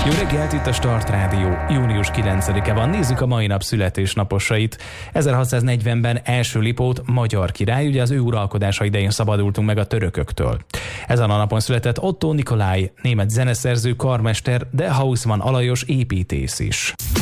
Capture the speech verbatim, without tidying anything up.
Jó reggelt, itt a Start Rádió. június kilencedike van, nézzük a mai nap születésnaposait. ezerhatszáznegyvenben első Lipót magyar király, ugye az ő uralkodása idején szabadultunk meg a törököktől. Ezen a napon született Otto Nikolai, német zeneszerző, karmester, de Hausmann Alajos építész is.